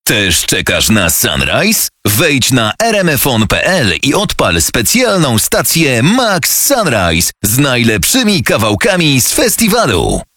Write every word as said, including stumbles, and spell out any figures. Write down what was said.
Też czekasz na Sunrise? Wejdź na r m f on kropka p l i odpal specjalną stację Max Sunrise z najlepszymi kawałkami z festiwalu.